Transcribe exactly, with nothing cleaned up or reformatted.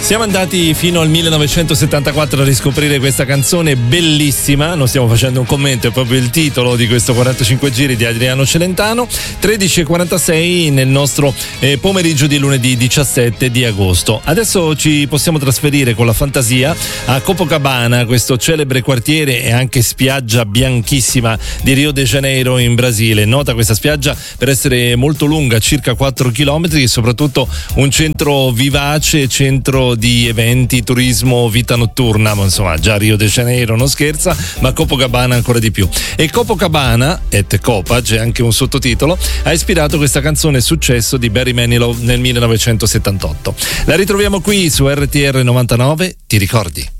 Siamo andati fino al millenovecentosettantaquattro a riscoprire questa canzone bellissima. Non stiamo facendo un commento, è proprio il titolo di questo quarantacinque giri di Adriano Celentano. tredici e quarantasei nel nostro eh, pomeriggio di lunedì diciassette di agosto. Adesso ci possiamo trasferire con la fantasia a Copacabana, questo celebre quartiere e anche spiaggia bianchissima di Rio de Janeiro in Brasile. Nota questa spiaggia per essere molto lunga, circa quattro chilometri, e soprattutto un centro vivace, centro di eventi, turismo, vita notturna. Ma insomma, già Rio de Janeiro non scherza, ma Copacabana ancora di più. E Copacabana, et Copa, c'è anche un sottotitolo, ha ispirato questa canzone successo di Barry Manilow nel millenovecentosettantotto. La ritroviamo qui su R T R novantanove, ti ricordi?